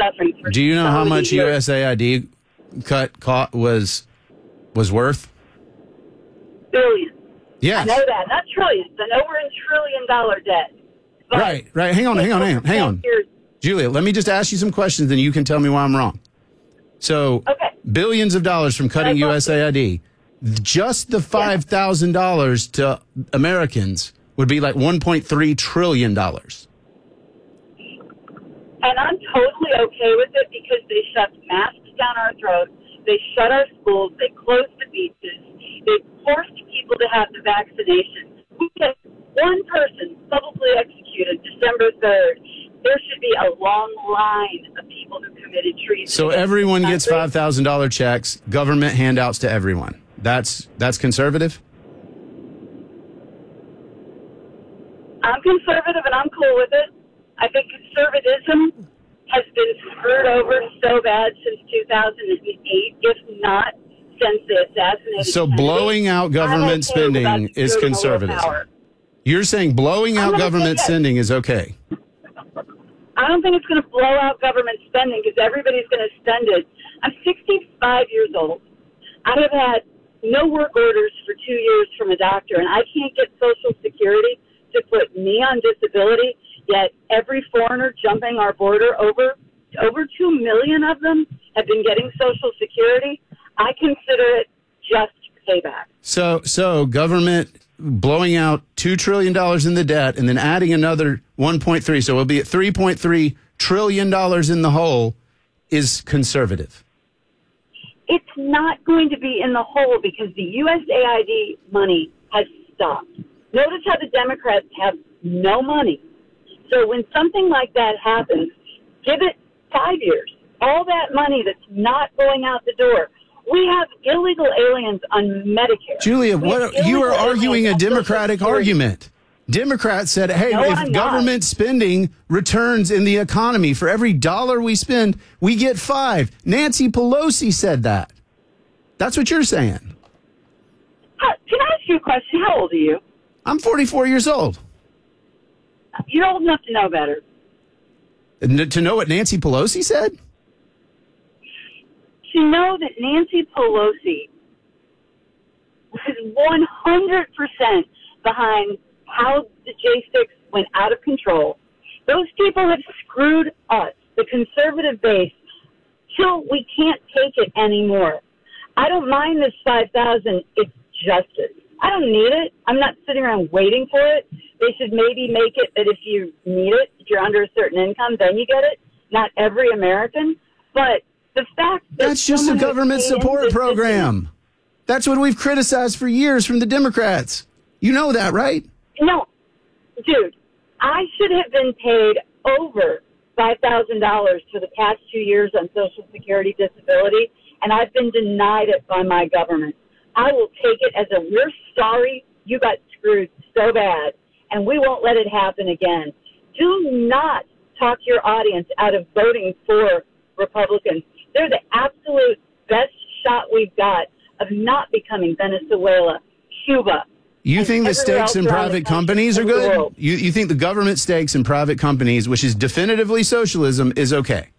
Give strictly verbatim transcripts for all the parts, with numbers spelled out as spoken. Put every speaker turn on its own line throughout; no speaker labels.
suffering for
Do you know
so
how
many
much
years.
U S A I D cut caught was was worth?
Billions.
Yes.
I know that. Not trillions. I know we're in trillion dollar debt. But
Right, right. Hang on, hang on, hang on, hang on.
Years.
Julia, let me just ask you some questions, then you can tell me why I'm wrong. So,
Okay.
billions of dollars from cutting
I
U S A I D. Just the five thousand dollars to Americans would be like one point three trillion dollars.
And I'm totally okay with it because they shoved masks down our throats. They shut our schools. They closed the beaches. They forced people to have the vaccination. We had one person publicly executed December third. There should be a long line of people who committed treason.
So everyone gets five thousand dollars checks, government handouts to everyone. That's that's conservative?
I'm conservative and I'm cool with it. I think conservatism has been screwed over so bad since two thousand eight, if not since the assassination.
So
Kennedy.
blowing out government
I'm okay with
spending
us
is
doing a little
conservatism.
power.
You're saying blowing
I'm
out
gonna
government
say yes.
spending is okay?
I don't think it's going to blow out government spending because everybody's going to spend it. I'm sixty-five years old. I have had no work orders for two years from a doctor, and I can't get Social Security to put me on disability, yet every foreigner jumping our border, over over two million of them have been getting Social Security. I consider it just payback.
So so government blowing out two trillion dollars in the debt and then adding another one point three, so we'll be at three point three trillion dollars in the hole, is conservative.
It's not going to be in the hole because the U S A I D money has stopped. Notice how the Democrats have no money. So when something like that happens, give it five years. All that money that's not going out the door. We have illegal aliens on Medicare.
Julia,
We
what
have
you are
illegal
arguing a
aliens on
Democratic
Social Security.
argument. Democrats said, hey,
No,
if
I'm not.
government spending returns in the economy, for every dollar we spend, we get five. Nancy Pelosi said that. That's what you're saying.
How, can I ask you a question? How old are you?
I'm forty-four years old.
You're old enough to know better.
N- to know what Nancy Pelosi said?
To know that Nancy Pelosi was one hundred percent behind how the J six went out of control. Those people have screwed us, the conservative base, till we can't take it anymore. I don't mind this five thousand. It's justice. I don't need it. I'm not sitting around waiting for it. They should maybe make it that if you need it, if you're under a certain income, then you get it. Not every American. But the fact that
That's just a
someone
government
is paying
support
into the
program. That's what we've criticized for years from the Democrats. You know that, right?
No, dude, I should have been paid over five thousand dollars for the past two years on Social Security disability, and I've been denied it by my government. I will take it as a, we're sorry you got screwed so bad, and we won't let it happen again. Do not talk your audience out of voting for Republicans. They're the absolute best shot we've got of not becoming Venezuela, Cuba.
You
and
think the
everywhere
stakes
else
in
around
private
the country
companies are
and the
good?
world.
You, you think the government stakes in private companies, which is definitively socialism, is okay?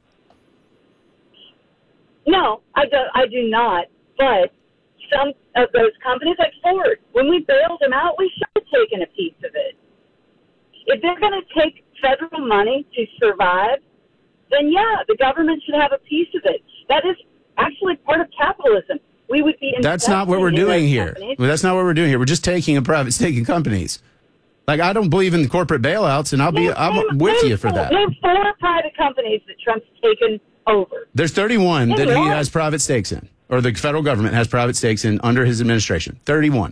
No, I do, I do not. But some of those companies, like Ford, when we bailed them out, we should have taken a piece of it. If they're going to take federal money to survive, then yeah, the government should have a piece of it. That is actually part of capitalism. We would be.
That's not what we're
investing in
doing
those
here.
companies.
Well, that's not what we're doing here. We're just taking a private stake in companies. Like, I don't believe in the corporate bailouts, and I'll be
Name-
I'm
name-
with
name
you for
four-
that.
Name four private companies that Trump's taken over.
There's thirty-one
Name
that he
one.
has private stakes in, or the federal government has private stakes in under his administration. thirty-one.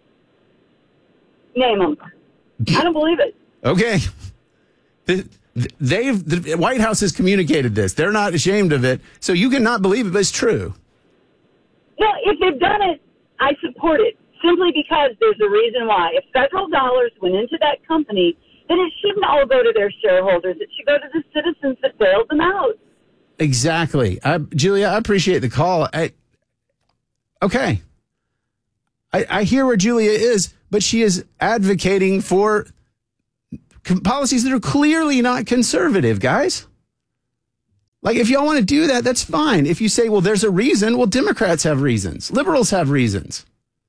Name them. I don't believe it.
Okay. The- They've the White House has communicated this. They're not ashamed of it, so you cannot believe it, but it's true.
Well, if they've done it, I support it simply because there's a reason why. If federal dollars went into that company, then it shouldn't all go to their shareholders. It should go to the citizens that bailed them out.
Exactly. I, Julia, I appreciate the call. I, okay. I, I hear where Julia is, but she is advocating for policies that are clearly not conservative, guys. Like, if y'all want to do that, that's fine. If you say, well, there's a reason, well, Democrats have reasons. Liberals have reasons.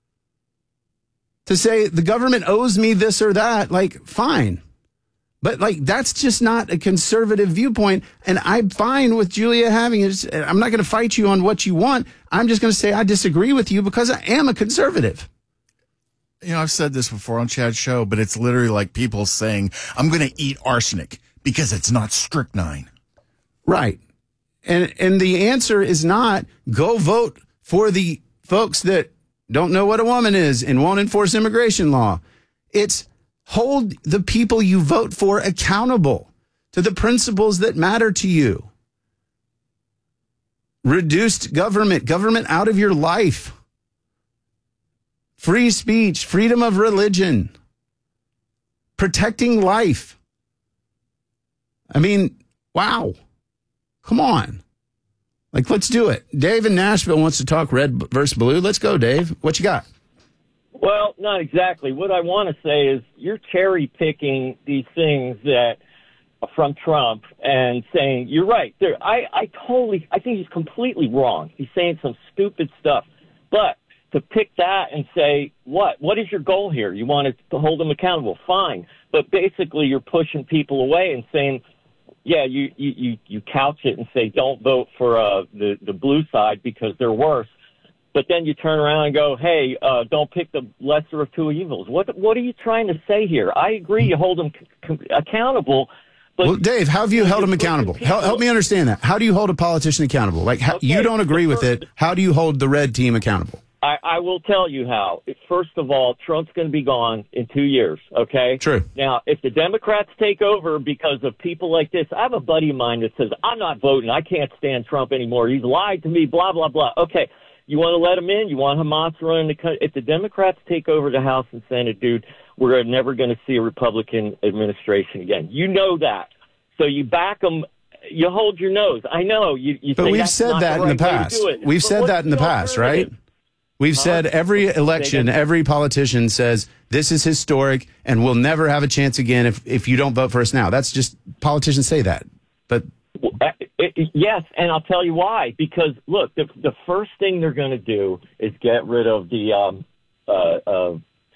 To say the government owes me this or that, like, fine. But, like, that's just not a conservative viewpoint. And I'm fine with Julia having it. I'm not going to fight you on what you want. I'm just going to say I disagree with you because I am a conservative.
You know, I've said this before on Chad's show, but it's literally like people saying, I'm going to eat arsenic because it's not strychnine.
Right. And and the answer is not go vote for the folks that don't know what a woman is and won't enforce immigration law. It's hold the people you vote for accountable to the principles that matter to you. Reduced government, government out of your life. Free speech, freedom of religion, protecting life. I mean, wow. Come on. Like, let's do it. Dave in Nashville wants to talk red versus blue. Let's go, Dave. What you got?
Well, not exactly. What I want to say is you're cherry picking these things that from Trump and saying, you're right. There, I, I totally, I think he's completely wrong. He's saying some stupid stuff. But to pick that and say, what? What is your goal here? You want to hold them accountable. Fine. But basically you're pushing people away and saying, yeah, you, you, you couch it and say, don't vote for uh, the, the blue side because they're worse. But then you turn around and go, hey, uh, don't pick the lesser of two evils. What what are you trying to say here? I agree you hold them c- c- accountable. But
well, Dave, how have you held them accountable? Help, help me understand that. How do you hold a politician accountable? Like, how,
okay,
you don't agree with
first,
it. How do you hold the red team accountable?
I, I will tell you how. First of all, Trump's going to be gone in two years, okay?
True.
Now, if the Democrats take over because of people like this, I have a buddy of mine that says, I'm not voting. I can't stand Trump anymore. He's lied to me, blah, blah, blah. Okay, you want to let him in? You want Hamas running the country? If the Democrats take over the House and Senate, dude, we're never going to see a Republican administration again. You know that. So you back them. You hold your nose. I know. You, you
but
say
we've
that's
said
not
that
the
in
right
the
way to
past.
do it.
We've
But
said
what's
that in the
the
past, right?
alternative?
We've
Huh?
said every election, every politician says this is historic and we'll never have a chance again if, if you don't vote for us now. That's just politicians say that. But
Well, uh, it, it, yes, and I'll tell you why. Because, look, the, the first thing they're going to do is get rid of the um, uh, uh,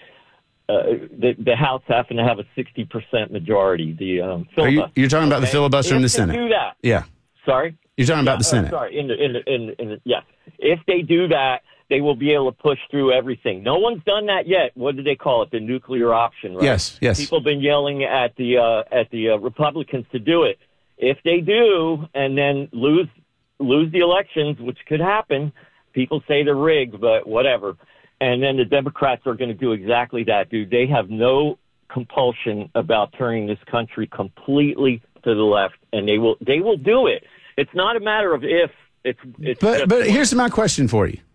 uh, the, the House having to have a sixty percent majority. The um,
are you, you're talking about
okay?
the filibuster in the
If they
Senate.
do that.
Yeah.
Sorry?
You're talking
Yeah,
about the
uh,
Senate.
sorry, in the, in the, in the, in the, yes. If they do that, they will be able to push through everything. No one's done that yet. What do they call it? The nuclear option, right?
Yes, yes.
People have been yelling at the uh, at the uh, Republicans to do it. If they do, and then lose lose the elections, which could happen, people say they're rigged, but whatever. And then the Democrats are going to do exactly that, dude. They have no compulsion about turning this country completely to the left, and they will they will do it. It's not a matter of if. It's, it's
But but here's my question for you.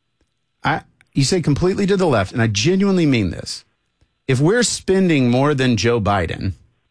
I you say completely to the left, and I genuinely mean this. If we're spending more than Joe Biden,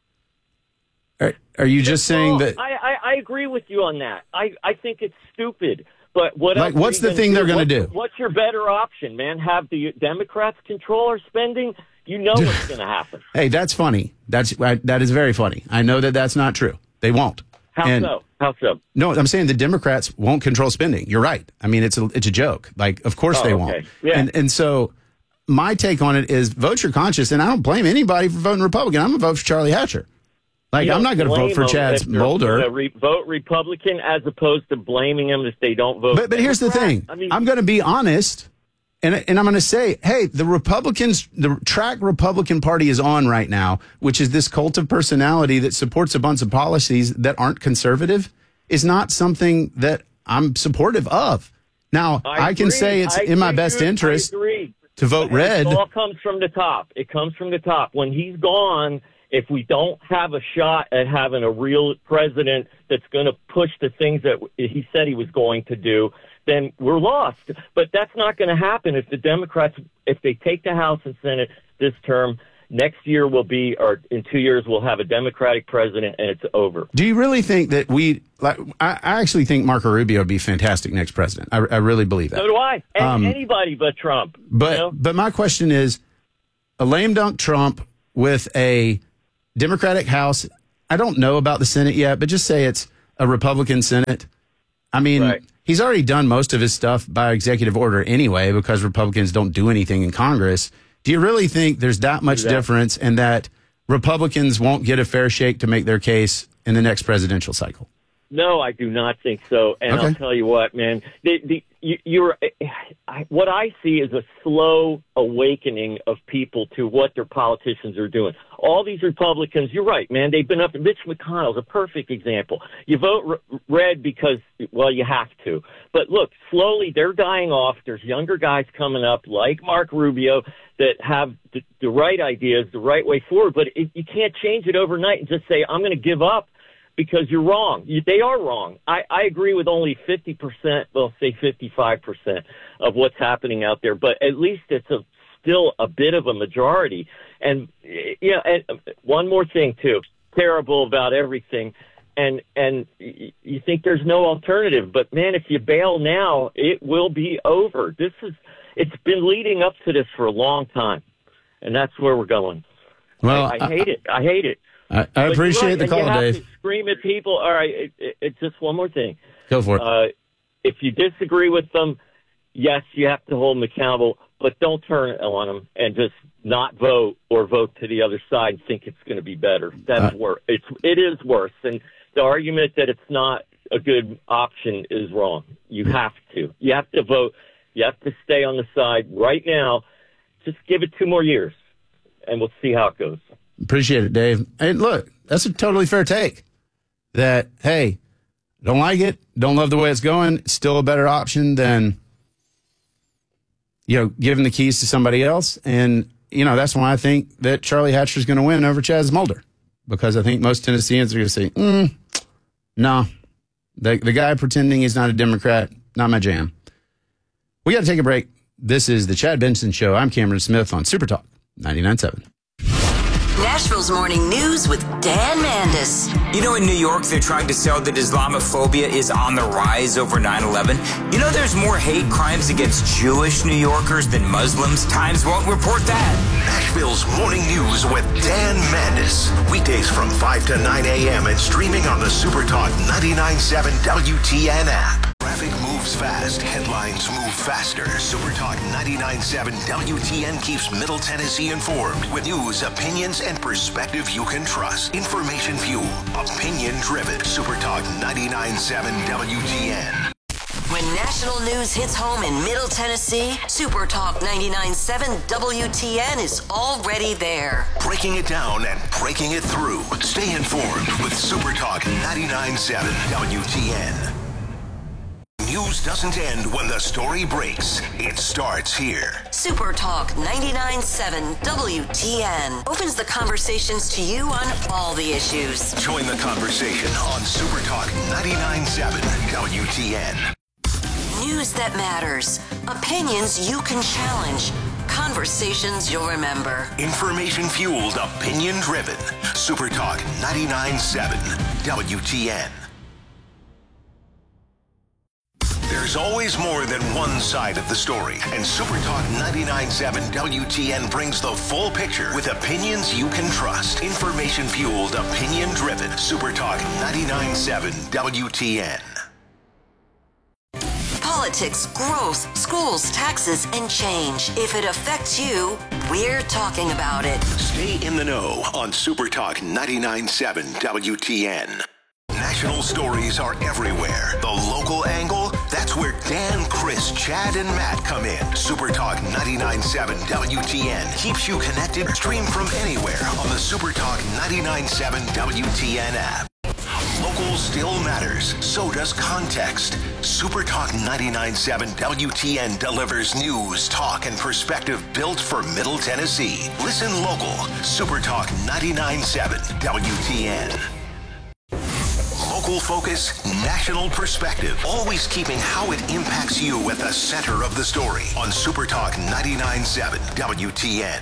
are, are you just saying
No,
that?
I, I, I agree with you on that. I, I think it's stupid. But what
Like,
else
what's
are
the
you
thing
gonna
they're gonna
What's-
do?
What's your better option, man? Have the Democrats control our spending? You know what's going to happen.
Hey, that's funny. That's I, that is very funny. I know that that's not true. They won't.
How
And-
so? How so?
No, I'm saying the Democrats won't control spending. You're right. I mean, it's a it's a joke. Like, of course
Oh,
they
okay.
won't.
Yeah.
And and so my take on it is vote your conscience, and I don't blame anybody for voting Republican. I'm gonna vote for Charlie Hatcher. Like,
You
I'm
don't
not going to
blame
vote for
them
Chad
if they're
Mulder.
gonna Re- vote Republican as opposed to blaming them if they don't vote.
But but here's the
Democrat.
thing.
I mean,
I'm going to be honest, and and I'm going to say, hey, the Republicans, the track Republican Party is on right now, which is this cult of personality that supports a bunch of policies that aren't conservative, is not something that I'm supportive of. Now, I, can
agree.
say it's
I
in my
agree,
best
dude.
interest
I agree.
to vote
But
red.
It all comes from the top. It comes from the top. When he's gone, if we don't have a shot at having a real president that's going to push the things that he said he was going to do, then we're lost. But that's not going to happen if the Democrats, if they take the House and Senate this term. Next year will be, or in two years, we'll have a Democratic president, and it's over.
Do you really think that we, like, I, I actually think Marco Rubio would be fantastic next president. I, I really believe that.
So do I. And
Um,
anybody but Trump.
But
you know?
but my question is, a lame dunk Trump with a Democratic House. I don't know about the Senate yet, but just say it's a Republican Senate. I mean,
Right.
he's already done most of his stuff by executive order anyway because Republicans don't do anything in Congress. Do you really think there's that much
Exactly.
difference and that Republicans won't get a fair shake to make their case in the next presidential cycle?
No, I do not think so. And
Okay.
I'll tell you what, man, the, the, you, you're, I, what I see is a slow awakening of people to what their politicians are doing. All these Republicans, you're right, man, they've been up. Mitch McConnell's a perfect example. You vote r- red because, well, you have to. But look, slowly they're dying off. There's younger guys coming up like Mark Rubio that have the, the right ideas, the right way forward. But it, you can't change it overnight and just say, I'm going to give up. Because you're wrong. You, they are wrong. I, I agree with only fifty percent, well, say fifty-five percent of what's happening out there. But at least it's a, still a bit of a majority. And, you know, and one more thing, too. Terrible about everything. And, and you think there's no alternative. But, man, if you bail now, it will be over. This is, it's been leading up to this for a long time. And that's where we're going.
Well,
I, I hate it. I hate it.
I, I
But
appreciate
you're right,
the
and
call,
you have
Dave.
To scream at people. All right, it, it, it's just one more thing.
Go for it.
Uh, if you disagree with them, yes, you have to hold them accountable, but don't turn on them and just not vote or vote to the other side and think it's going to be better. That's
Uh,
worse. It's it is worse, and the argument that it's not a good option is wrong. You have to. You have to vote. You have to stay on the side right now. Just give it two more years, and we'll see how it goes.
Appreciate it, Dave. And look, that's a totally fair take. That, hey, don't like it, don't love the way it's going, it's still a better option than, you know, giving the keys to somebody else. And, you know, that's why I think that Charlie Hatcher is going to win over Chaz Mulder. Because I think most Tennesseans are going to say, mm, no, the, the guy pretending he's not a Democrat, not my jam. We got to take a break. This is the Chad Benson Show. I'm Cameron Smith on Super Talk ninety-nine point seven.
Nashville's Morning News with Dan Mandis.
You know, in New York, they're trying to sell that Islamophobia is on the rise over nine eleven. You know, there's more hate crimes against Jewish New Yorkers than Muslims. Times won't report that.
Nashville's Morning News with Dan Mandis. Weekdays from five to nine a.m. and streaming on the Supertalk ninety-nine point seven W T N app. Traffic moves fast. Headlines move faster. Supertalk ninety-nine point seven W T N keeps Middle Tennessee informed with news, opinions, and perspective you can trust. Information fueled, opinion driven. Supertalk ninety-nine point seven W T N.
When national news hits home in Middle Tennessee, Supertalk ninety-nine point seven W T N is already there.
Breaking it down and breaking it through. Stay informed with Supertalk ninety-nine point seven W T N. News doesn't end when the story breaks. It starts here.
Supertalk ninety-nine point seven W T N opens the conversations to you on all the issues.
Join the conversation on Supertalk ninety-nine point seven W T N.
News that matters, opinions you can challenge, conversations you'll remember.
Information fueled, opinion driven. Supertalk ninety-nine point seven W T N. There's always more than one side of the story, and Supertalk ninety-nine point seven W T N brings the full picture with opinions you can trust. Information fueled, opinion driven. Supertalk ninety-nine point seven W T N.
Politics, growth, schools, taxes, and change. If it affects you, we're talking about it.
Stay in the know on Supertalk ninety-nine point seven W T N. National stories are everywhere. The local angle, that's where Dan, Chris, Chad, and Matt come in. Supertalk ninety-nine point seven W T N keeps you connected. Stream from anywhere on the Supertalk ninety-nine point seven W T N app. Local still matters. So does context. Supertalk ninety-nine point seven W T N delivers news, talk, and perspective built for Middle Tennessee. Listen local. Supertalk ninety-nine point seven W T N. Local focus, national perspective. Always keeping how it impacts you at the center of the story on Supertalk ninety-nine point seven W T N.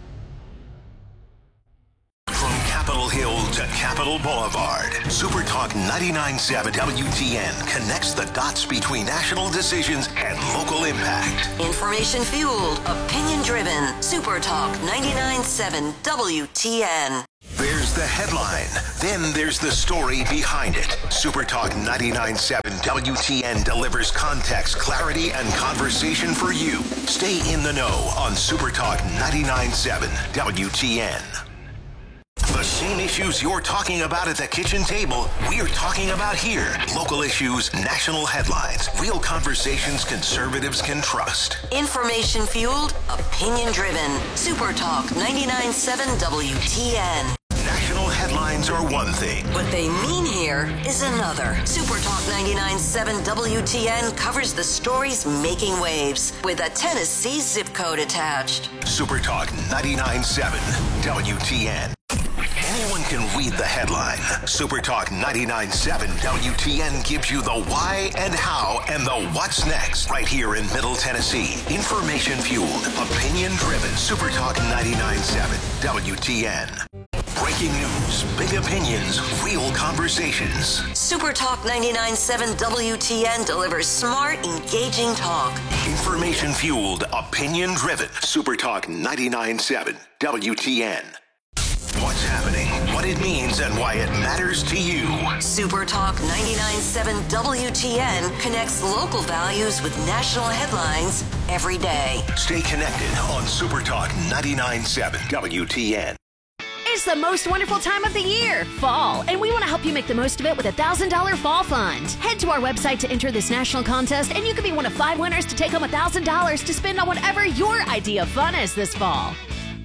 From Capitol Hill to Capitol Boulevard, Supertalk ninety-nine point seven W T N connects the dots between national decisions and local impact.
Information fueled, opinion driven. Supertalk ninety-nine point seven W T N.
There's the headline. Then there's the story behind it. Supertalk ninety-nine point seven W T N delivers context, clarity, and conversation for you. Stay in the know on Supertalk ninety-nine point seven W T N. The same issues you're talking about at the kitchen table, we're talking about here. Local issues, national headlines, real conversations conservatives can trust.
Information fueled, opinion driven. Supertalk ninety-nine point seven W T N.
National headlines are one thing.
What they mean here is another. Supertalk ninety-nine point seven W T N covers the stories making waves with a Tennessee zip code attached.
Supertalk ninety-nine point seven W T N. Anyone can read the headline. Supertalk ninety-nine point seven W T N gives you the why and how and the what's next right here in Middle Tennessee. Information fueled, opinion driven. Supertalk ninety-nine point seven W T N. Breaking news, big opinions, real conversations.
Supertalk ninety-nine point seven W T N delivers smart, engaging talk.
Information fueled, opinion driven. Supertalk ninety-nine point seven W T N. What's happening, what it means, and why it matters to you.
Supertalk ninety-nine point seven W T N connects local values with national headlines every day.
Stay connected on Supertalk ninety-nine point seven W T N.
It's the most wonderful time of the year, fall, and we want to help you make the most of it with a one thousand dollars Fall Fund. Head to our website to enter this national contest, and you can be one of five winners to take home one thousand dollars to spend on whatever your idea of fun is this fall.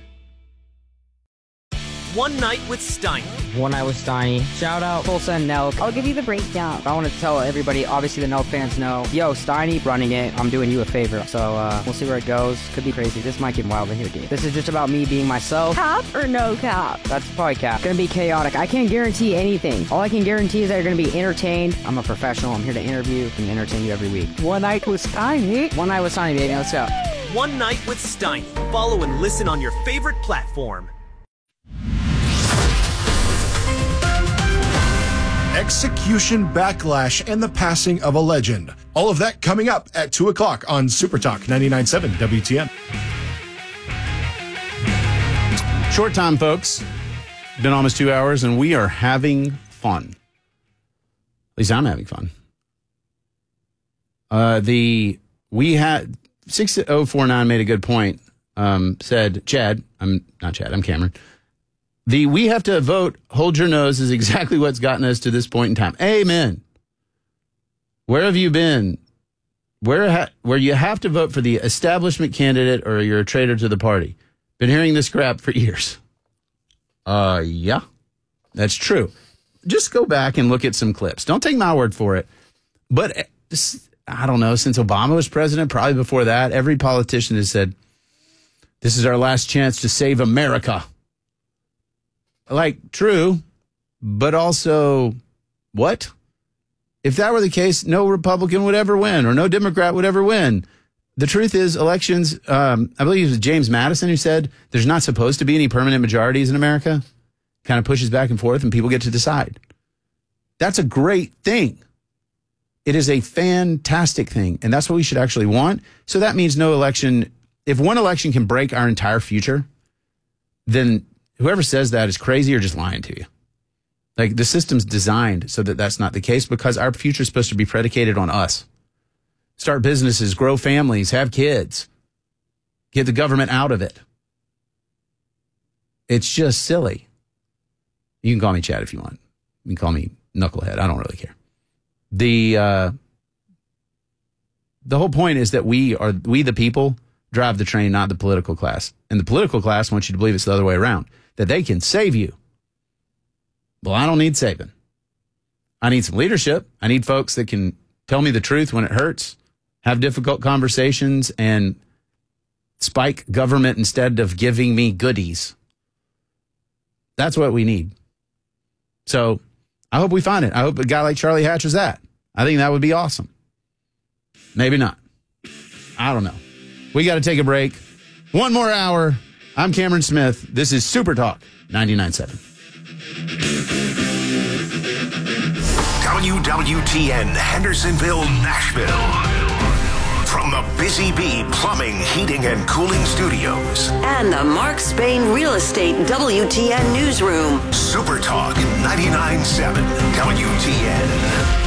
One Night with Steiny.
One Night with Steiny. Shout out Tulsa and Nelk.
I'll give you the breakdown.
I want to tell everybody, obviously the Nelk fans know, yo, Steiny running it. I'm doing you a favor. So uh, we'll see where it goes. Could be crazy. This might get wild in here, dude. This is just about me being myself.
Cap or no cap?
That's probably cap. Gonna be chaotic. I can't guarantee anything. All I can guarantee is that you're gonna be entertained. I'm a professional. I'm here to interview and entertain you every week.
One Night with Steiny.
One Night with Steiny, baby. Let's go.
One Night with Steiny. Follow and listen on your favorite platform.
Execution backlash and the passing of a legend. All of that coming up at two o'clock on Supertalk ninety-nine point seven W T N.
Short time, folks. Been almost two hours, and we are having fun. At least I'm having fun. Uh, the we had six oh four nine made a good point. Um, said Chad, I'm not Chad, I'm Cameron. The we have to vote, hold your nose is exactly what's gotten us to this point in time. Amen. Where have you been? Where ha- where you have to vote for the establishment candidate or you're a traitor to the party? Been hearing this crap for years. Uh, yeah, that's true. Just go back and look at some clips. Don't take my word for it. But this, I don't know, since Obama was president, probably before that, every politician has said, this is our last chance to save America. Like, true, but also, what? If that were the case, no Republican would ever win or no Democrat would ever win. The truth is, elections, um, I believe it was James Madison who said there's not supposed to be any permanent majorities in America. Kind of pushes back and forth and people get to decide. That's a great thing. It is a fantastic thing. And that's what we should actually want. So that means no election. If one election can break our entire future, then whoever says that is crazy or just lying to you. Like, the system's designed so that that's not the case because our future is supposed to be predicated on us. Start businesses, grow families, have kids, get the government out of it. It's just silly. You can call me Chad if you want. You can call me Knucklehead. I don't really care. The uh, the whole point is that we are we the people drive the train, not the political class. And the political class wants you to believe it's the other way around, that they can save you. Well, I don't need saving. I need some leadership. I need folks that can tell me the truth when it hurts, have difficult conversations, and spike government instead of giving me goodies. That's what we need. So I hope we find it. I hope a guy like Charlie Hatch was that. I think that would be awesome. Maybe not. I don't know. We got to take a break. One more hour. I'm Cameron Smith. This is Super Talk ninety-nine point seven.
W W T N Hendersonville, Nashville. from the Busy Bee Plumbing, Heating, and Cooling Studios
And the Mark Spain Real Estate W T N Newsroom.
Super Talk ninety-nine point seven W T N.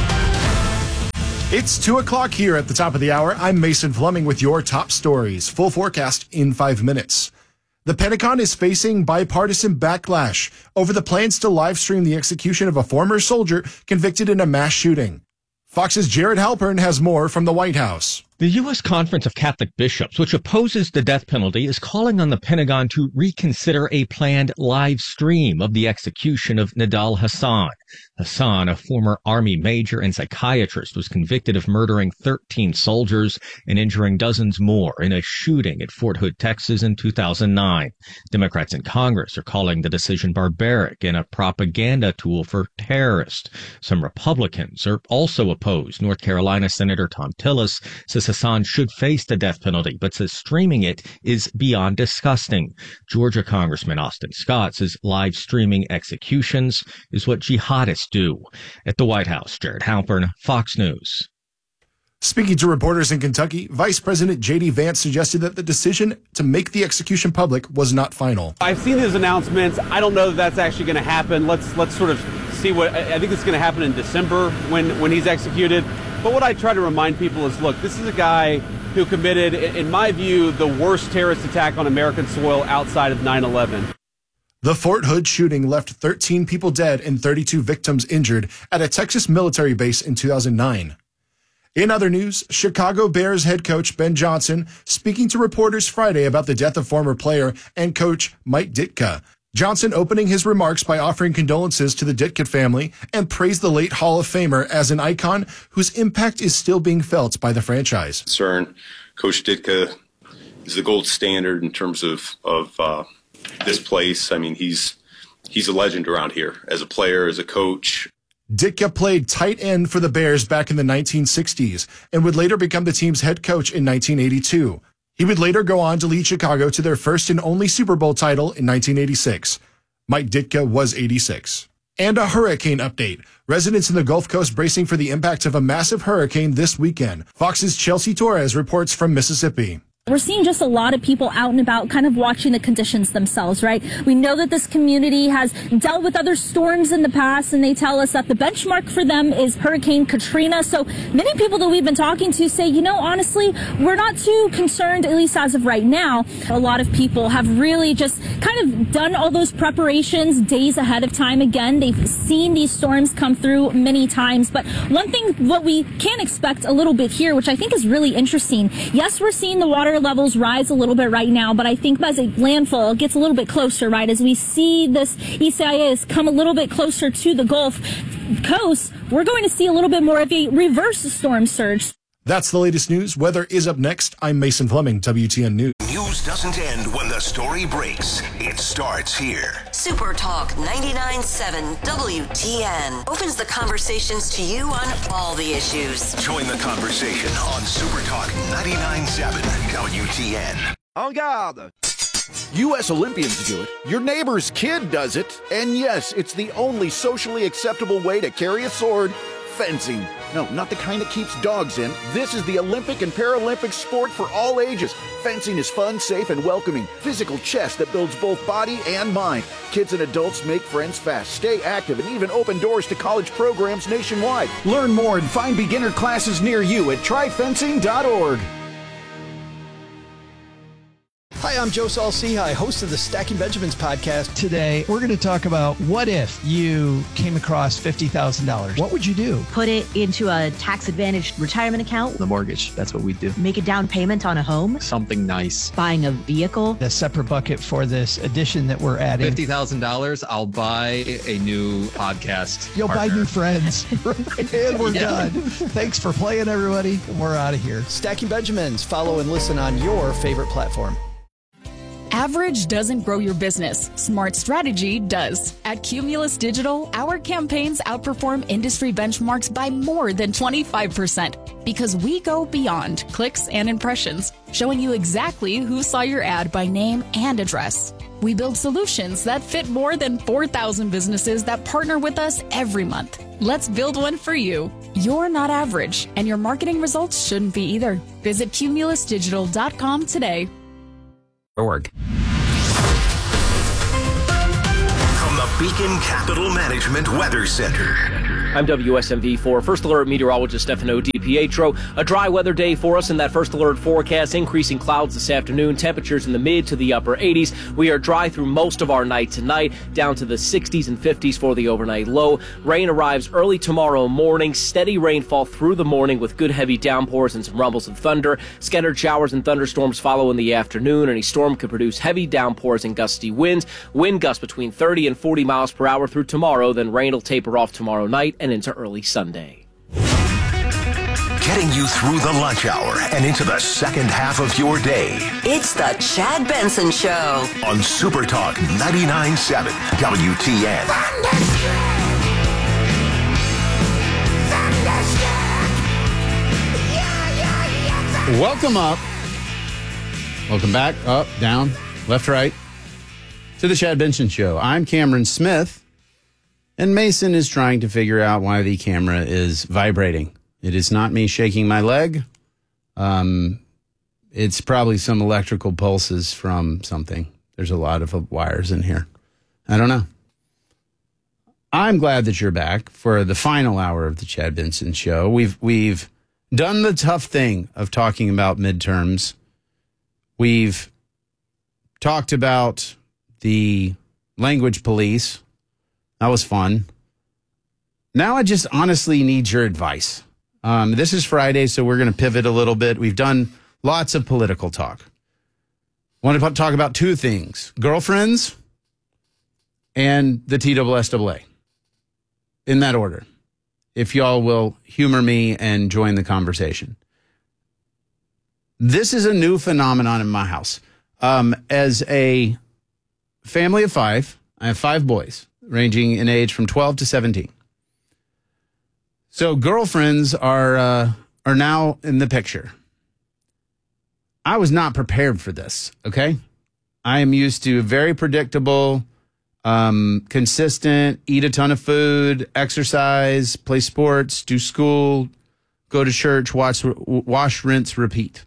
It's two o'clock here at the top of the hour. I'm Mason Fleming with your top stories. Full forecast in five minutes. The Pentagon is facing bipartisan backlash over the plans to live stream the execution of a former soldier convicted in a mass shooting. Fox's Jared Halpern has more from the White House.
The U S Conference of Catholic Bishops, which opposes the death penalty, is calling on the Pentagon to reconsider a planned live stream of the execution of Nidal Hasan. Hasan, a former Army major and psychiatrist, was convicted of murdering thirteen soldiers and injuring dozens more in a shooting at Fort Hood, Texas in two thousand nine. Democrats in Congress are calling the decision barbaric and a propaganda tool for terrorists. Some Republicans are also opposed. North Carolina Senator Tom Tillis says Hasan should face the death penalty, but says streaming it is beyond disgusting. Georgia Congressman Austin Scott says live streaming executions is what jihadists do. At the White House, Jared Halpern, Fox News.
Speaking to reporters in Kentucky, Vice President J D Vance suggested that the decision to make the execution public was not final.
I've seen these announcements. I don't know that that's actually going to happen. Let's let's sort of see what I think it's going to happen in December when when he's executed. But what I try to remind people is, look, this is a guy who committed, in my view, the worst terrorist attack on American soil outside of nine eleven.
The Fort Hood shooting left thirteen people dead and thirty-two victims injured at a Texas military base in two thousand nine. In other news, Chicago Bears head coach Ben Johnson speaking to reporters Friday about the death of former player and coach Mike Ditka. Johnson opening his remarks by offering condolences to the Ditka family and praised the late Hall of Famer as an icon whose impact is still being felt by the franchise.
CERN, Coach Ditka is the gold standard in terms of, of uh, this place. I mean, he's he's a legend around here as a player, as a coach.
Ditka played tight end for the Bears back in the nineteen sixties and would later become the team's head coach in nineteen eighty-two. He would later go on to lead Chicago to their first and only Super Bowl title in nineteen eighty-six. Mike Ditka was eighty-six. And a hurricane update. Residents in the Gulf Coast bracing for the impact of a massive hurricane this weekend. Fox's Chelsea Torres reports from Mississippi.
We're seeing just a lot of people out and about kind of watching the conditions themselves, right? We know that this community has dealt with other storms in the past, and they tell us that the benchmark for them is Hurricane Katrina. So many people that we've been talking to say, you know, honestly, we're not too concerned, at least as of right now. A lot of people have really just kind of done all those preparations days ahead of time. Again, they've seen these storms come through many times. But one thing, what we can expect a little bit here, which I think is really interesting. Yes, we're seeing the water levels rise a little bit right now, but I think as a landfall gets a little bit closer, right, as we see this E C I S come a little bit closer to the Gulf Coast, we're going to see a little bit more of a reverse storm surge.
That's the latest news. Weather is up next. I'm Mason Fleming, W T N News.
News doesn't end when the story breaks. It starts here.
Super Talk ninety-nine point seven W T N opens the conversations to you on all the issues.
Join the conversation on Super Talk ninety-nine point seven W T N.
En garde! U S Olympians do it, your neighbor's kid does it, and yes, it's the only socially acceptable way to carry a sword. Fencing. No, not the kind that keeps dogs in. This is the Olympic and Paralympic sport for all ages. Fencing is fun, safe, and welcoming. Physical chess that builds both body and mind. Kids and adults make friends fast, stay active, and even open doors to college programs nationwide. Learn more and find beginner classes near you at try fencing dot org.
Hi, I'm Joe Saul-Sehy, host of the Stacking Benjamins podcast. Today, we're going to talk about what if you came across fifty thousand dollars. What would you do?
Put it into a tax-advantaged retirement account.
The mortgage, that's what we do.
Make a down payment on a home.
Something nice.
Buying a vehicle.
A separate bucket for this addition that we're adding.
fifty thousand dollars, I'll buy a new podcast
You'll
partner.
buy new friends. And we're yeah. done. Thanks for playing, everybody. We're out of here. Stacking Benjamins. Follow and listen on your favorite platform.
Average doesn't grow your business. Smart strategy does. At Cumulus Digital, our campaigns outperform industry benchmarks by more than twenty-five percent because we go beyond clicks and impressions, showing you exactly who saw your ad by name and address. We build solutions that fit more than four thousand businesses that partner with us every month. Let's build one for you. You're not average, and your marketing results shouldn't be either. Visit cumulus digital dot com today.
Org. From the Beacon Capital Management Weather Center.
I'm W S M V four First Alert meteorologist Stefano DiPietro. A dry weather day for us in that First Alert forecast. Increasing clouds this afternoon. Temperatures in the mid to the upper eighties. We are dry through most of our night tonight, down to the sixties and fifties for the overnight low. Rain arrives early tomorrow morning. Steady rainfall through the morning with good heavy downpours and some rumbles of thunder. Scattered showers and thunderstorms follow in the afternoon. Any storm could produce heavy downpours and gusty winds. Wind gusts between thirty and forty miles per hour through tomorrow. Then rain will taper off tomorrow night and into early Sunday.
Getting you through the lunch hour and into the second half of your day.
It's the Chad Benson Show
on Super Talk ninety-nine point seven W T N.
Welcome up. Welcome back, up, down, left, right, to the Chad Benson Show. I'm Cameron Smith. And Mason is trying to figure out why the camera is vibrating. It is not me shaking my leg. Um, it's probably some electrical pulses from something. There's a lot of wires in here. I don't know. I'm glad that you're back for the final hour of the Chad Benson Show. We've we've done the tough thing of talking about midterms. We've talked about the language police. That was fun. Now I just honestly need your advice. Um, this is Friday, so we're going to pivot a little bit. We've done lots of political talk. I want to talk about two things: girlfriends and the T S S A. In that order. If y'all will humor me and join the conversation. This is a new phenomenon in my house. Um, as a family of five, I have five boys, ranging in age from twelve to seventeen. So girlfriends are uh, are now in the picture. I was not prepared for this, okay? I am used to very predictable, um, consistent, eat a ton of food, exercise, play sports, do school, go to church, watch, wash, rinse, repeat.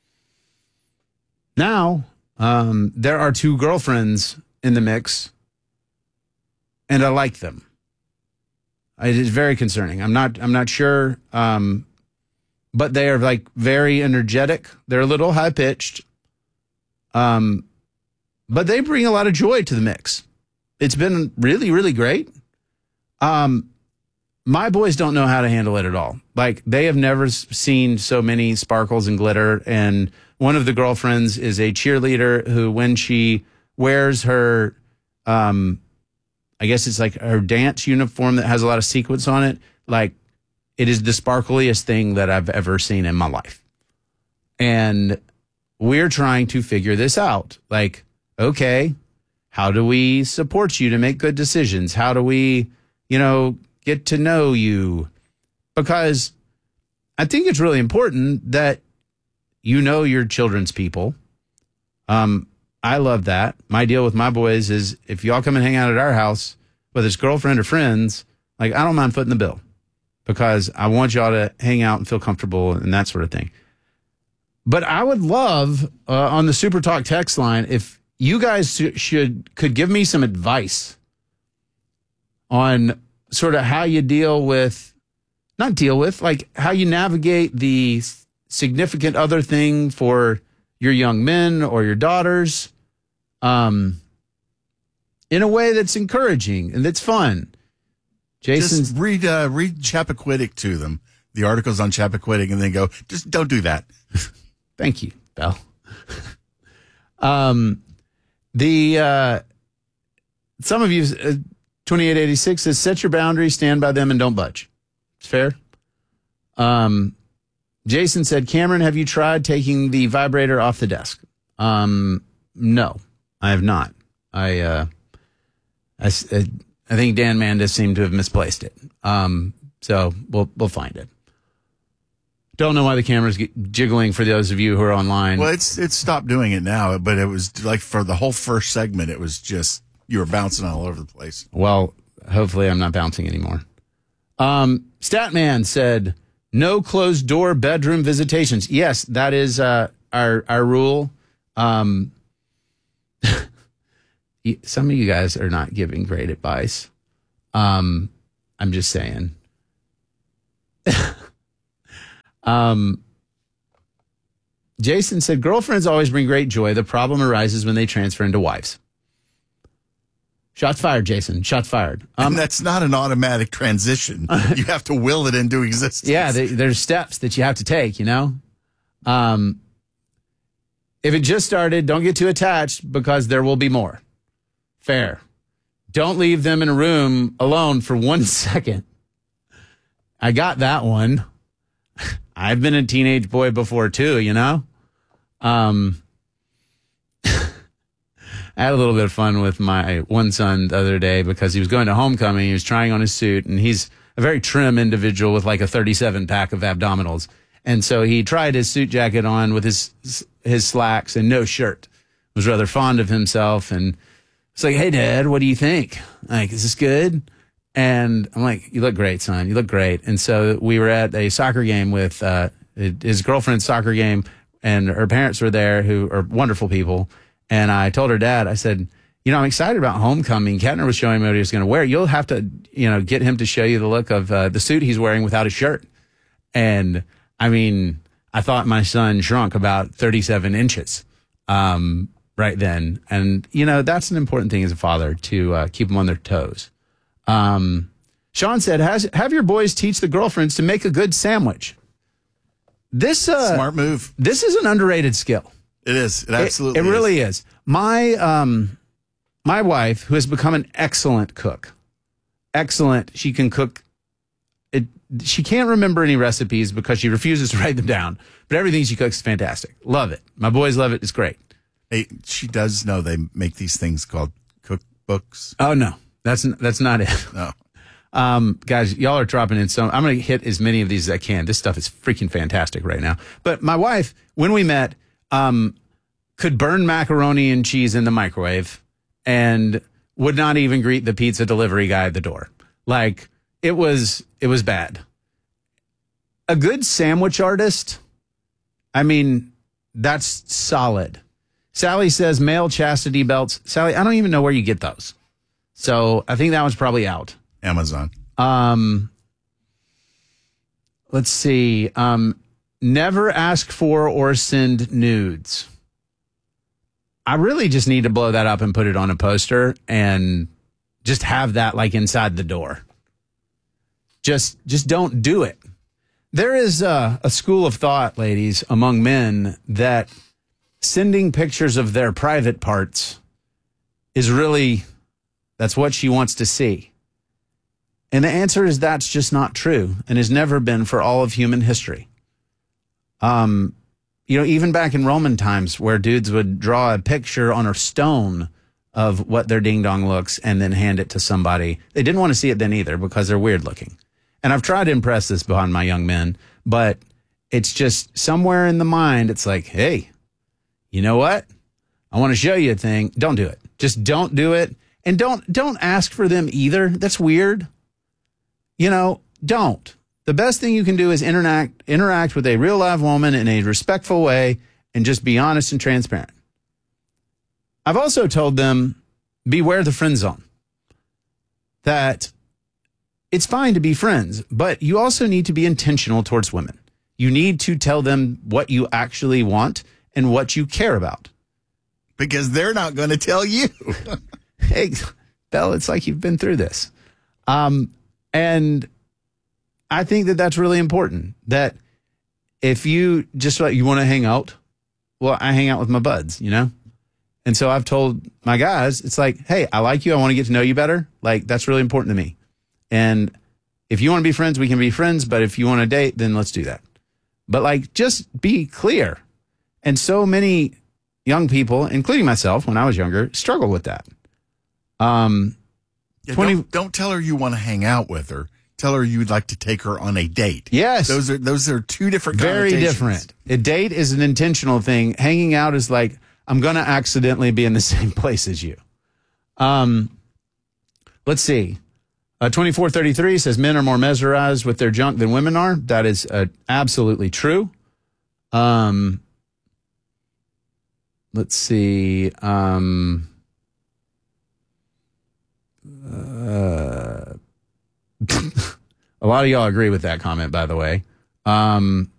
Now, um, there are two girlfriends in the mix, and I like them. It is very concerning. I'm not. I'm not sure, um, but they are like very energetic. They're a little high pitched, um, but they bring a lot of joy to the mix. It's been really, really great. Um, my boys don't know how to handle it at all. Like they have never seen so many sparkles and glitter. And one of the girlfriends is a cheerleader who, when she wears her, um. I guess it's like her dance uniform that has a lot of sequins on it. Like, it is the sparkliest thing that I've ever seen in my life. And we're trying to figure this out. Like, okay, how do we support you to make good decisions? How do we, you know, get to know you? Because I think it's really important that you know your children's people. Um, I love that. My deal with my boys is if y'all come and hang out at our house, whether it's girlfriend or friends, like I don't mind footing the bill because I want y'all to hang out and feel comfortable and that sort of thing. But I would love uh, on the Super Talk text line if you guys should could give me some advice on sort of how you deal with, not deal with, like how you navigate the significant other thing for your young men or your daughters, um, in a way that's encouraging and that's fun. Jason,
just read uh, read Chappaquiddick to them, the articles on Chappaquiddick, and then go, just don't do that.
Thank you, Belle. um, the uh, some of you, uh, twenty-eight eighty-six says, set your boundaries, stand by them, and don't budge. It's fair. Um. Jason said, Cameron, have you tried taking the vibrator off the desk? Um, no, I have not. I, uh, I, I think Dan Mandis seemed to have misplaced it. Um, so we'll, we'll find it. Don't know why the camera's jiggling for those of you who are online.
Well, it's, it's stopped doing it now, but it was like for the whole first segment, it was just, you were bouncing all over the place.
Well, hopefully I'm not bouncing anymore. Um, Statman said, no closed door bedroom visitations. Yes, that is uh, our our rule. Um, some of you guys are not giving great advice. Um, I'm just saying. um, Jason said, girlfriends always bring great joy. The problem arises when they transfer into wives. Shots fired, Jason. Shots fired.
Um, and that's not an automatic transition. You have to will it into existence.
Yeah, they, there's steps that you have to take, you know? Um, if it just started, don't get too attached because there will be more. Fair. Don't leave them in a room alone for one second. I got that one. I've been a teenage boy before too, you know? Um, I had a little bit of fun with my one son the other day because he was going to homecoming. He was trying on his suit, and he's a very trim individual with like a thirty-seven pack of abdominals. And so he tried his suit jacket on with his his slacks and no shirt. Was rather fond of himself, and it's like, hey, Dad, what do you think? Like, is this good? And I'm like, you look great, son. You look great. And so we were at a soccer game with uh, his girlfriend's soccer game, and her parents were there, who are wonderful people. And I told her dad, I said, you know, I'm excited about homecoming. Kettner was showing me what he was going to wear. You'll have to, you know, get him to show you the look of uh, the suit he's wearing without a shirt. And I mean, I thought my son shrunk about thirty-seven inches um, right then. And, you know, that's an important thing as a father to uh, keep them on their toes. Um, Sean said, Has, have your boys teach the girlfriends to make a good sandwich. This uh,
smart move.
This is an underrated skill.
It is. It absolutely
It, it
is.
really is. My um, my wife, who has become an excellent cook, excellent. She can cook. It. She can't remember any recipes because she refuses to write them down. But everything she cooks is fantastic. Love it. My boys love it. It's great.
Hey, she does know they make these things called cookbooks.
Oh no, that's that's not it.
No.
Um, guys, y'all are dropping in some. I'm going to hit as many of these as I can. This stuff is freaking fantastic right now. But my wife, when we met, um, could burn macaroni and cheese in the microwave and would not even greet the pizza delivery guy at the door. Like, it was, it was bad. A good sandwich artist, I mean, that's solid. Sally says male chastity belts. Sally, I don't even know where you get those. So I think that one's probably out.
Amazon.
Um, let's see. Um, never ask for or send nudes. I really just need to blow that up and put it on a poster and just have that like inside the door. Just, just don't do it. There is a, a school of thought, ladies, among men that sending pictures of their private parts is really, that's what she wants to see. And the answer is that's just not true and has never been for all of human history. Um, you know, even back in Roman times where dudes would draw a picture on a stone of what their ding-dong looks and then hand it to somebody. They didn't want to see it then either because they're weird looking. And I've tried to impress this upon my young men, but it's just somewhere in the mind, it's like, hey, you know what? I want to show you a thing. Don't do it. Just don't do it. And don't don't ask for them either. That's weird. You know, don't. The best thing you can do is interact interact with a real live woman in a respectful way and just be honest and transparent. I've also told them, beware the friend zone. That it's fine to be friends, but you also need to be intentional towards women. You need to tell them what you actually want and what you care about.
Because they're not going to tell you.
Hey, Belle, it's like you've been through this. Um, and I think that that's really important. That if you just like, you want to hang out, well, I hang out with my buds, you know? And so I've told my guys, it's like, hey, I like you. I want to get to know you better. Like, that's really important to me. And if you want to be friends, we can be friends. But if you want to date, then let's do that. But like, just be clear. And so many young people, including myself when I was younger, struggle with that. Um,
yeah,
twenty
don't, don't tell her you want to hang out with her. Tell her you'd like to take her on a date.
Yes.
Those are those are two different
Very
connotations.
different. A date is an intentional thing. Hanging out is like, I'm going to accidentally be in the same place as you. Um, let's see. Uh, twenty-four thirty-three says men are more mesmerized with their junk than women are. That is uh, absolutely true. Um, let's see. Um, uh, a lot of y'all agree with that comment, by the way. Um,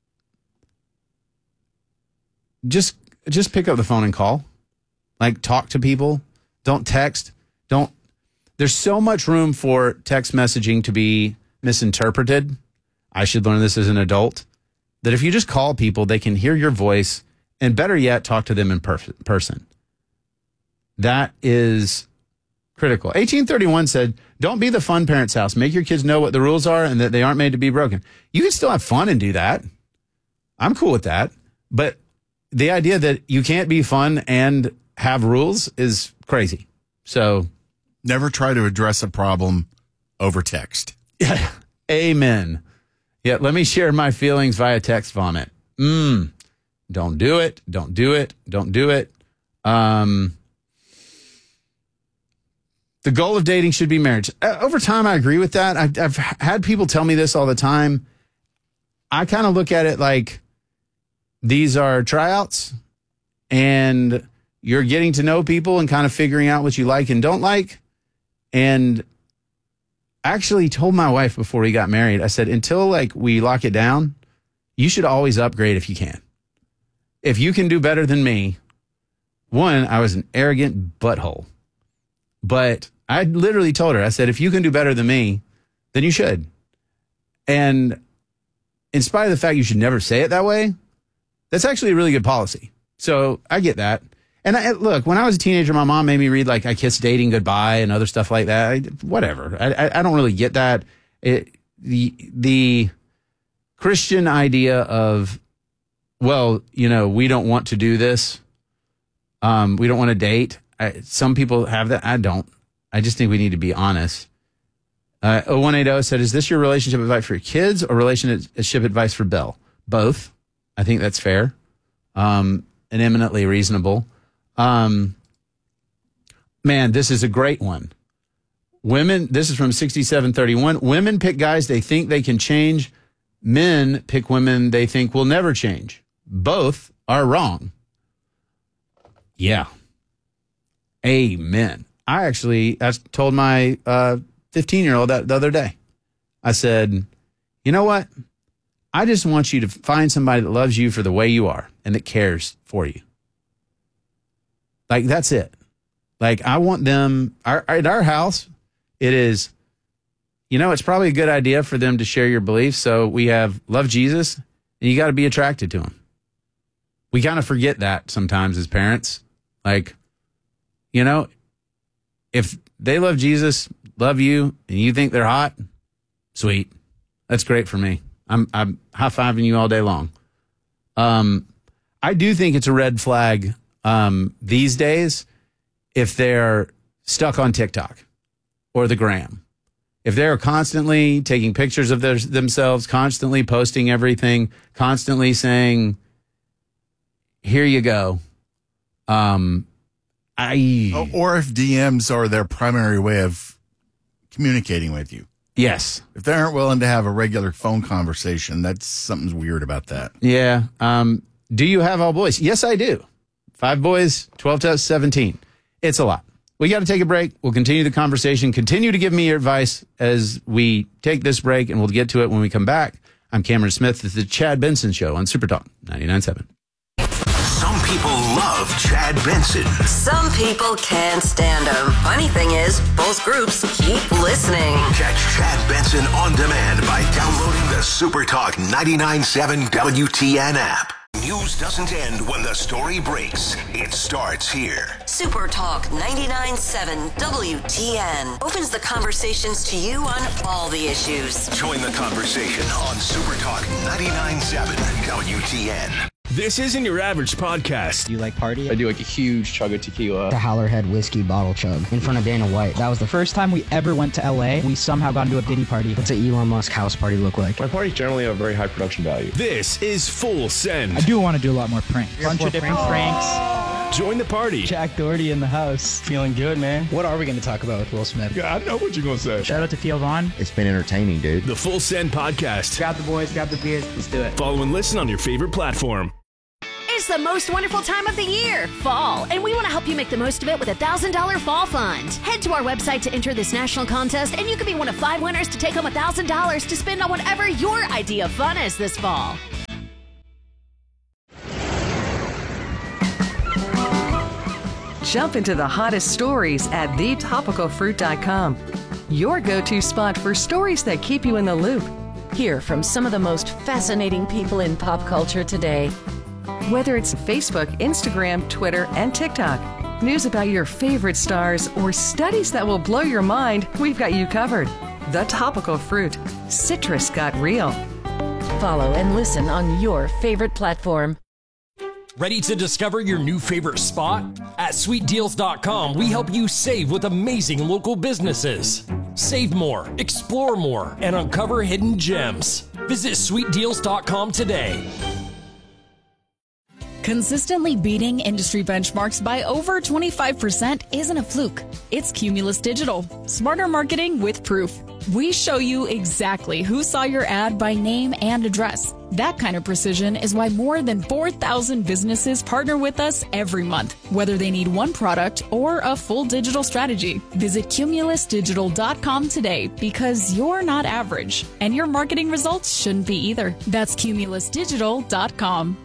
just just pick up the phone and call. Like, talk to people. Don't text. Don't. There's so much room for text messaging to be misinterpreted. I should learn this as an adult. That if you just call people, they can hear your voice, and better yet, talk to them in per- person. That is critical. eighteen thirty-one said, don't be the fun parent's house. Make your kids know what the rules are and that they aren't made to be broken. You can still have fun and do that. I'm cool with that. But the idea that you can't be fun and have rules is crazy. So
never try to address a problem over text.
Yeah. Amen. Yeah. Let me share my feelings via text vomit. Mm. Don't do it. Don't do it. Don't do it. Um, the goal of dating should be marriage. Uh, over time, I agree with that. I've, I've had people tell me this all the time. I kind of look at it like these are tryouts, and you're getting to know people and kind of figuring out what you like and don't like. And I actually told my wife before we got married, I said, until like we lock it down, you should always upgrade if you can. If you can do better than me, one, I was an arrogant butthole. But I literally told her, I said, if you can do better than me, then you should. And in spite of the fact you should never say it that way, that's actually a really good policy. So I get that. And I, look, when I was a teenager, my mom made me read like I Kiss Dating Goodbye and other stuff like that. I, whatever. I, I, I don't really get that. It, the the Christian idea of, well, you know, we don't want to do this. Um, we don't want to date. I, some people have that. I don't. I just think we need to be honest. Uh, oh one eighty said, is this your relationship advice for your kids or relationship advice for Belle? Both. I think that's fair um, and eminently reasonable. Um, man, this is a great one. Women, this is from sixty-seven thirty-one. Women pick guys they think they can change. Men pick women they think will never change. Both are wrong. Yeah. Amen. I actually I told my uh, fifteen-year-old that the other day. I said, you know what? I just want you to find somebody that loves you for the way you are and that cares for you. Like, that's it. Like, I want them, our, at our house, it is, you know, it's probably a good idea for them to share your beliefs. So we have love Jesus, and you got to be attracted to him. We kind of forget that sometimes as parents. Like, you know, if they love Jesus, love you, and you think they're hot, sweet. That's great for me. I'm I'm high-fiving you all day long. Um, I do think it's a red flag um, these days if they're stuck on TikTok or the gram. If they're constantly taking pictures of their, themselves, constantly posting everything, constantly saying, here you go. Um, I
Or if D Ms are their primary way of communicating with you.
Yes.
If they aren't willing to have a regular phone conversation, that's something's weird about that.
Yeah. Um, do you have all boys? Yes, I do. Five boys, twelve to seventeen. It's a lot. We got to take a break. We'll continue the conversation. Continue to give me your advice as we take this break, and we'll get to it when we come back. I'm Cameron Smith. This is the Chad Benson Show on Super Talk ninety-nine point seven.
Some people love Chad Benson.
Some people can't stand him. Funny thing is, both groups keep listening.
Catch Chad Benson on demand by downloading the Super Talk ninety-nine point seven W T N app. News doesn't end when the story breaks. It starts here.
Super Talk ninety-nine point seven W T N opens the conversations to you on all the issues.
Join the conversation on Super Talk ninety-nine point seven W T N.
This isn't your average podcast.
Do you like party?
I do like a huge chug of tequila.
The Howlerhead whiskey bottle chug in front of Dana White. That was the
First time we ever went to L A, we somehow got into a Diddy party.
What's an Elon Musk house party look like?
My parties generally have very high production value. This is Full Send.
I do want to do a lot more pranks. A bunch of different pranks.
Join the party.
Jack Doherty in the house. Feeling good, man. What are we going to talk about with Will Smith?
Yeah, I know what you're going to say.
Shout out to Theo Vaughn.
It's been entertaining, dude.
The Full Send Podcast.
Grab the boys, grab the beers. Let's do it.
Follow and listen on your favorite platform.
It's the most wonderful time of the year, fall, and we want to help you make the most of it with a one thousand dollars Fall Fund. Head to our website to enter this national contest, and you could be one of five winners to take home one thousand dollars to spend on whatever your idea of fun is this fall.
Jump into the hottest stories at the topical fruit dot com. Your go-to spot for stories that keep you in the loop. Hear from some of the most fascinating people in pop culture today. Whether it's Facebook, Instagram, Twitter, and TikTok, news about your favorite stars, or studies that will blow your mind, we've got you covered. The Topical Fruit. Citrus got real. Follow and listen on your favorite platform.
Ready to discover your new favorite spot? At sweet deals dot com, we help you save with amazing local businesses. Save more, explore more, and uncover hidden gems. Visit sweet deals dot com today.
Consistently beating industry benchmarks by over twenty-five percent isn't a fluke. It's Cumulus Digital. Smarter marketing with proof. We show you exactly who saw your ad by name and address. That kind of precision is why more than four thousand businesses partner with us every month, whether they need one product or a full digital strategy. Visit cumulus digital dot com today, because you're not average, and your marketing results shouldn't be either. That's cumulus digital dot com.